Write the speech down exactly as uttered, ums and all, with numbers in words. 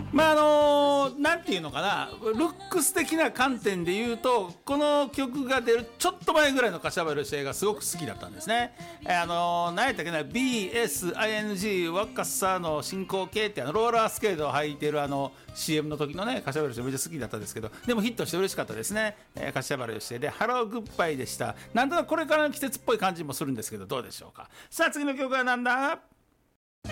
まああのー、なんていうのかな、ルックス的な観点で言うとこの曲が出るちょっと前ぐらいの柏原芳恵がすごく好きだったんですね。えー、あのー、何やったっけな ビーエスアイエヌジー 若さの進行形ってあのローラースケートを履いてるあの シーエム の時のね柏原芳恵めっちゃ好きだったんですけど、でもヒットして嬉しかったですね。えー、柏原芳恵でハローグッバイでした。なんとなくこれからの季節っぽい感じもするんですけどどうでしょうか。さあ次の曲はなんだ。